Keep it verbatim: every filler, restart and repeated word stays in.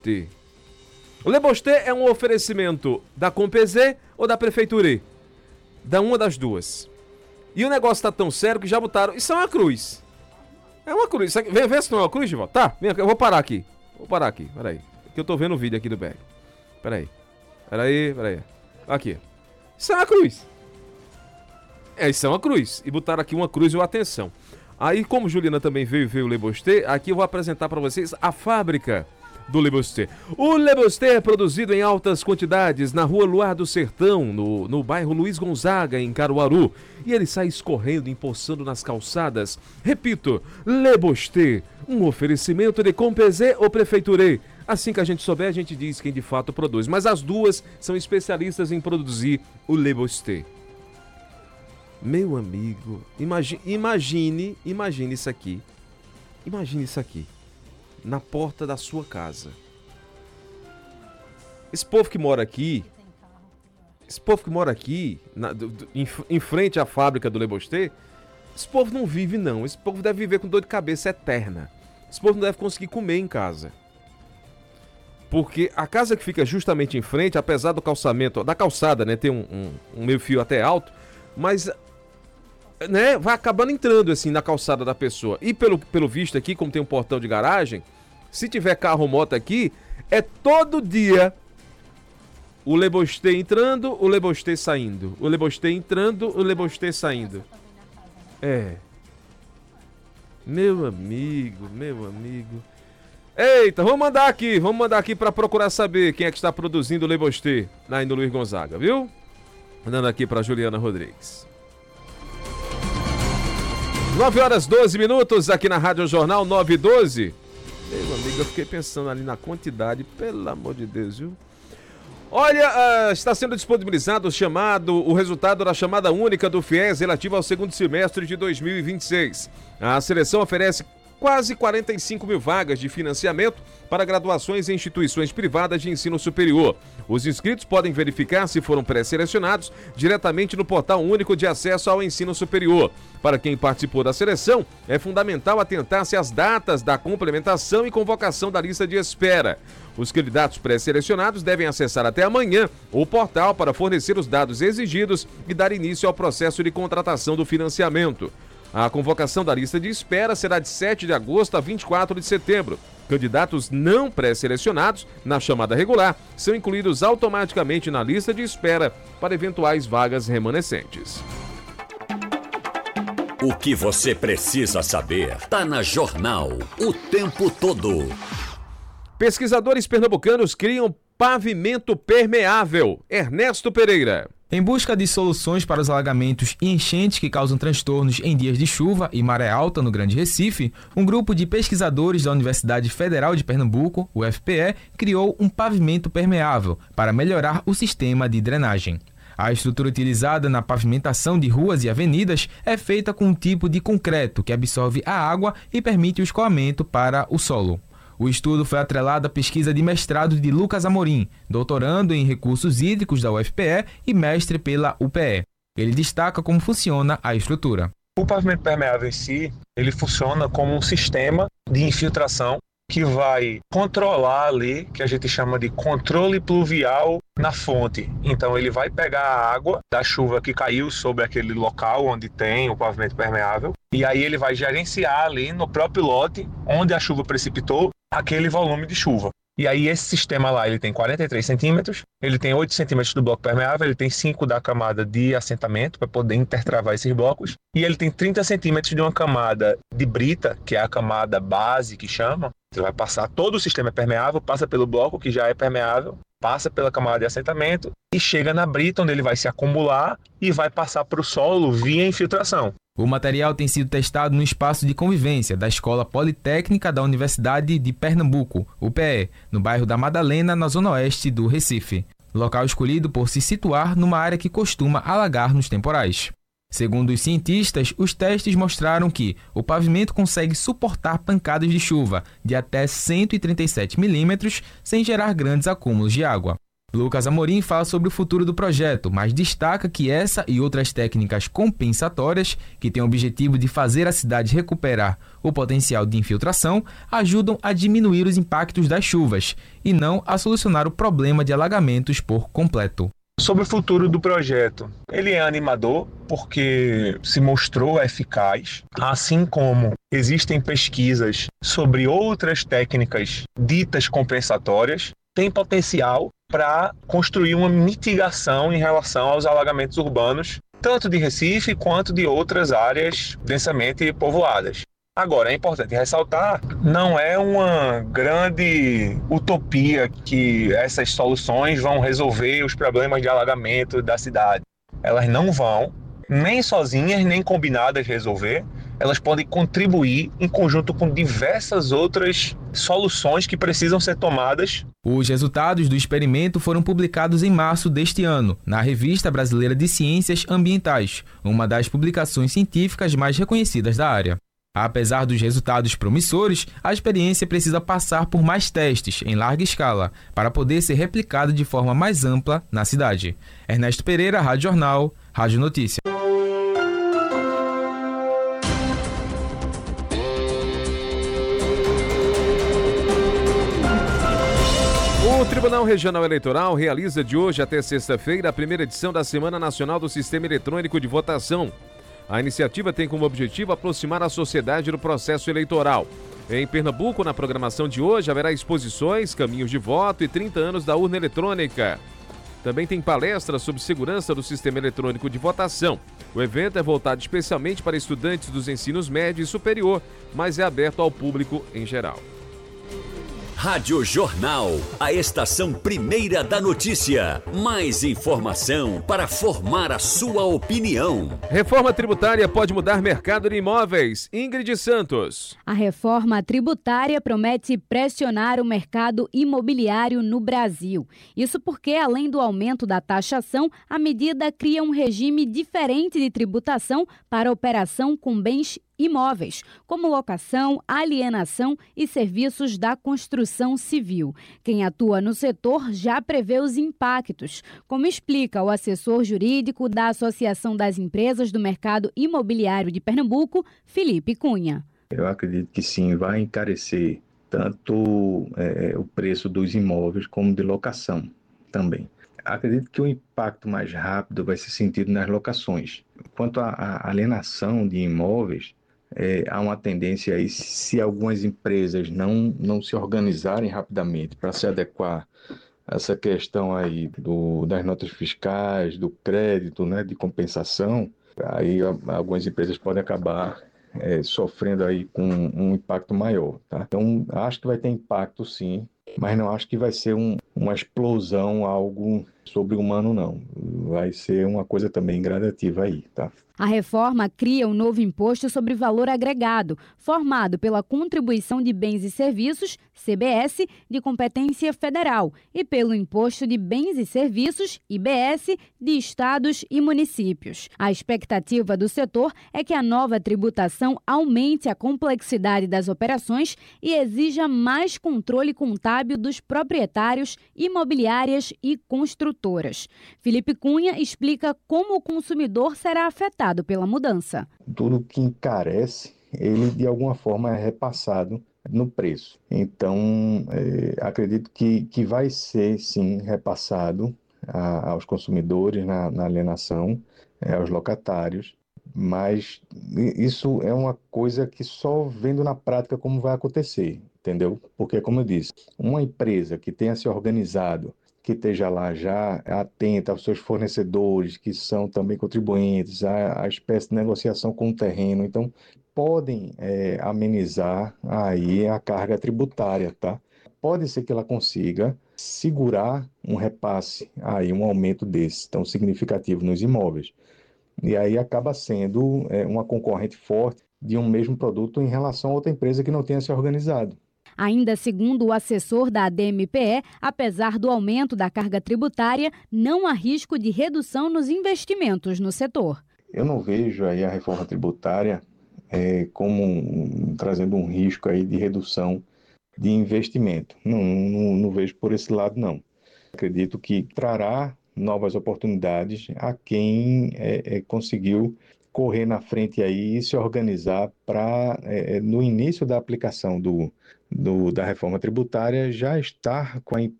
O Lebostê é um oferecimento da Compezê ou da Prefeitura? Da uma das duas. E o negócio tá tão sério que já botaram... Isso é uma cruz. É uma cruz. Vem ver se não é uma cruz, de volta. Tá, vem aqui. Eu vou parar aqui. Vou parar aqui, peraí. Que eu tô vendo o vídeo aqui do Berg. Peraí. Peraí, peraí. Aqui. Isso é uma cruz. É, isso é uma cruz. E botaram aqui uma cruz e uma atenção. Aí, como Juliana também veio ver o Lebostê, aqui eu vou apresentar para vocês a fábrica do Lebostê. O Lebostê é produzido em altas quantidades na rua Luar do Sertão, no, no bairro Luiz Gonzaga, em Caruaru. E ele sai escorrendo, empoçando nas calçadas. Repito, Lebostê, um oferecimento de Compezê ou Prefeitura. Assim que a gente souber, a gente diz quem de fato produz. Mas as duas são especialistas em produzir o Lebostê. Meu amigo, imagine, imagine, imagine isso aqui. Imagine isso aqui. Na porta da sua casa. Esse povo que mora aqui, esse povo que mora aqui, na, do, do, em, em frente à fábrica do Lebostê, esse povo não vive não. Esse povo deve viver com dor de cabeça eterna. Esse povo não deve conseguir comer em casa. Porque a casa que fica justamente em frente, apesar do calçamento, da calçada, né, ter um, um, um meio fio até alto, mas... né, vai acabando entrando assim na calçada da pessoa. E pelo, pelo visto aqui, como tem um portão de garagem, se tiver carro ou moto aqui, é todo dia o Lebostê entrando, o Lebostê saindo. O Lebostê entrando, o Lebostê saindo. É. Meu amigo, meu amigo. Eita, vamos mandar aqui, vamos mandar aqui pra procurar saber quem é que está produzindo o Lebostê lá no Luiz Gonzaga, viu? Mandando aqui pra Juliana Rodrigues. nove horas doze minutos aqui na Rádio Jornal nove e doze. Meu amigo, eu fiquei pensando ali na quantidade, pelo amor de Deus, viu? Olha, uh, está sendo disponibilizado o chamado, o resultado da chamada única do FIES relativo ao segundo semestre de dois mil e vinte e seis. A seleção oferece quase quarenta e cinco mil vagas de financiamento para graduações em instituições privadas de ensino superior. Os inscritos podem verificar se foram pré-selecionados diretamente no Portal Único de Acesso ao Ensino Superior. Para quem participou da seleção, é fundamental atentar-se às datas da complementação e convocação da lista de espera. Os candidatos pré-selecionados devem acessar até amanhã o portal para fornecer os dados exigidos e dar início ao processo de contratação do financiamento. A convocação da lista de espera será de sete de agosto a vinte e quatro de setembro. Candidatos não pré-selecionados na chamada regular são incluídos automaticamente na lista de espera para eventuais vagas remanescentes. O que você precisa saber está na Jornal o tempo todo. Pesquisadores pernambucanos criam pavimento permeável. Ernesto Pereira. Em busca de soluções para os alagamentos e enchentes que causam transtornos em dias de chuva e maré alta no Grande Recife, um grupo de pesquisadores da Universidade Federal de Pernambuco, U F P E, criou um pavimento permeável para melhorar o sistema de drenagem. A estrutura utilizada na pavimentação de ruas e avenidas é feita com um tipo de concreto que absorve a água e permite o escoamento para o solo. O estudo foi atrelado à pesquisa de mestrado de Lucas Amorim, doutorando em recursos hídricos da U F P E e mestre pela U P E. Ele destaca como funciona a estrutura. O pavimento permeável em si, ele funciona como um sistema de infiltração que vai controlar ali, que a gente chama de controle pluvial na fonte. Então ele vai pegar a água da chuva que caiu sobre aquele local onde tem o pavimento permeável e aí ele vai gerenciar ali no próprio lote onde a chuva precipitou aquele volume de chuva. E aí esse sistema lá, ele tem quarenta e três centímetros, ele tem oito centímetros do bloco permeável, ele tem cinco da camada de assentamento para poder intertravar esses blocos, e ele tem trinta centímetros de uma camada de brita, que é a camada base que chama. Ele vai passar todo o sistema permeável, passa pelo bloco que já é permeável, passa pela camada de assentamento e chega na brita, onde ele vai se acumular e vai passar para o solo via infiltração. O material tem sido testado no espaço de convivência da Escola Politécnica da Universidade de Pernambuco, U P E, no bairro da Madalena, na zona oeste do Recife. Local escolhido por se situar numa área que costuma alagar nos temporais. Segundo os cientistas, os testes mostraram que o pavimento consegue suportar pancadas de chuva de até cento e trinta e sete milímetros sem gerar grandes acúmulos de água. Lucas Amorim fala sobre o futuro do projeto, mas destaca que essa e outras técnicas compensatórias, que têm o objetivo de fazer a cidade recuperar o potencial de infiltração, ajudam a diminuir os impactos das chuvas e não a solucionar o problema de alagamentos por completo. Sobre o futuro do projeto, ele é animador porque se mostrou eficaz, assim como existem pesquisas sobre outras técnicas ditas compensatórias, tem potencial para construir uma mitigação em relação aos alagamentos urbanos, tanto de Recife quanto de outras áreas densamente povoadas. Agora, é importante ressaltar, não é uma grande utopia que essas soluções vão resolver os problemas de alagamento da cidade. Elas não vão, nem sozinhas, nem combinadas resolver. Elas podem contribuir em conjunto com diversas outras soluções que precisam ser tomadas. Os resultados do experimento foram publicados em março deste ano, na Revista Brasileira de Ciências Ambientais, uma das publicações científicas mais reconhecidas da área. Apesar dos resultados promissores, a experiência precisa passar por mais testes em larga escala para poder ser replicada de forma mais ampla na cidade. Ernesto Pereira, Rádio Jornal, Rádio Notícia. O Tribunal Regional Eleitoral realiza de hoje até sexta-feira a primeira edição da Semana Nacional do Sistema Eletrônico de Votação. A iniciativa tem como objetivo aproximar a sociedade do processo eleitoral. Em Pernambuco, na programação de hoje, haverá exposições, caminhos de voto e trinta anos da urna eletrônica. Também tem palestras sobre segurança do sistema eletrônico de votação. O evento é voltado especialmente para estudantes dos ensinos médio e superior, mas é aberto ao público em geral. Rádio Jornal, a estação primeira da notícia. Mais informação para formar a sua opinião. Reforma tributária pode mudar mercado de imóveis. Ingrid Santos. A reforma tributária promete pressionar o mercado imobiliário no Brasil. Isso porque, além do aumento da taxação, a medida cria um regime diferente de tributação para a operação com bens imóveis, como locação, alienação e serviços da construção civil. Quem atua no setor já prevê os impactos, como explica o assessor jurídico da Associação das Empresas do Mercado Imobiliário de Pernambuco, Felipe Cunha. Eu acredito que sim, vai encarecer tanto é, o preço dos imóveis como de locação também. Acredito que o impacto mais rápido vai ser sentido nas locações. Quanto à, à alienação de imóveis, É, há uma tendência aí, se algumas empresas não, não se organizarem rapidamente para se adequar a essa questão aí do, das notas fiscais, do crédito, né, de compensação, aí algumas empresas podem acabar é, sofrendo aí com um impacto maior, tá? Então, acho que vai ter impacto sim, mas não acho que vai ser um, uma explosão, algo sobre-humano não. Vai ser uma coisa também gradativa aí, tá? A reforma cria um novo imposto sobre valor agregado, formado pela Contribuição de Bens e Serviços, C B S, de competência federal, e pelo Imposto de Bens e Serviços, I B S, de estados e municípios. A expectativa do setor é que a nova tributação aumente a complexidade das operações e exija mais controle contábil dos proprietários, imobiliárias e construtoras. Felipe Cunha explica como o consumidor será afetado pela mudança. Tudo que encarece, ele de alguma forma é repassado no preço. Então, é, acredito que, que vai ser, sim, repassado a, aos consumidores na, na alienação, é, aos locatários, mas isso é uma coisa que só vendo na prática como vai acontecer, entendeu? Porque, como eu disse, uma empresa que tenha se organizado, que esteja lá já atenta aos seus fornecedores, que são também contribuintes, à, à espécie de negociação com o terreno, então podem é, amenizar aí a carga tributária, tá? Pode ser que ela consiga segurar um repasse, aí um aumento desse tão significativo nos imóveis. E aí acaba sendo é, uma concorrente forte de um mesmo produto em relação a outra empresa que não tenha se organizado. Ainda segundo o assessor da A D M P E, apesar do aumento da carga tributária, não há risco de redução nos investimentos no setor. Eu não vejo aí a reforma tributária é, como um, trazendo um risco aí de redução de investimento. Não, não, não vejo por esse lado, não. Acredito que trará novas oportunidades a quem é, é, conseguiu correr na frente aí e se organizar para, é, no início da aplicação do, do, da reforma tributária, já estar com a